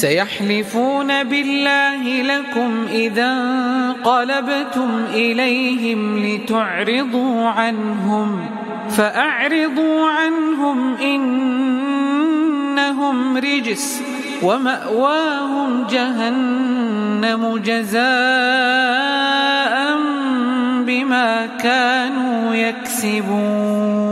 سيحلفون بالله لكم إذا انقلبتم إليهم لتعرضوا عنهم فأعرضوا عنهم إنهم رجس ومأواهم جهنم جزاء بما كانوا يكسبون.